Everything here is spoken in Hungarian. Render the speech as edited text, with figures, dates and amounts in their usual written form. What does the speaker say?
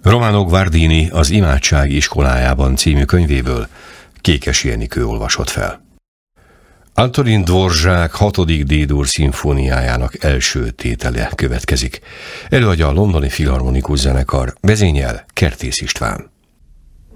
Romano Guardini Az imádság iskolájában című könyvéből Kékesi Enikő olvasott fel. Antonin Dvorzsák 6. D-dur szimfóniájának első tétele következik. Előadja a Londoni Filharmonikus Zenekar, vezényel Kertész István.